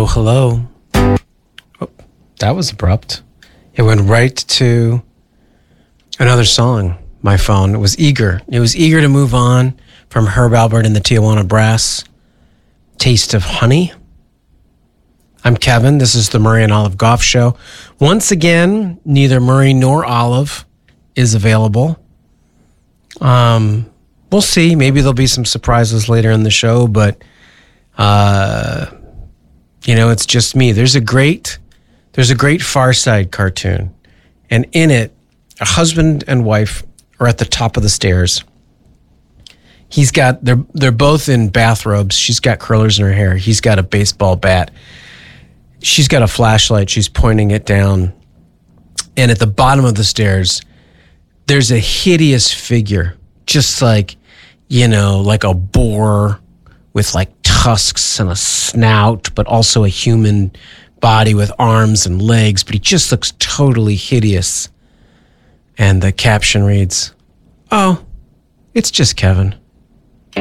hello. Oh, that was abrupt. It went right to another song, my phone. It was eager. It was eager to move on from Herb Alpert and the Tijuana Brass. Taste of Honey. I'm Kevin. This is the Murray and Olive Goff Show. Once again, neither Murray nor Olive is available. We'll see. Maybe there'll be some surprises later in the show, but it's just me. There's a great Far Side cartoon, and in it, a husband and wife are at the top of the stairs. They're both in bathrobes. She's got curlers in her hair. He's got a baseball bat. She's got a flashlight. She's pointing it down. And at the bottom of the stairs, there's a hideous figure, just like a boar with like tusks and a snout, but also a human body with arms and legs. But he just looks totally hideous. And the caption reads, "Oh, it's just Kevin."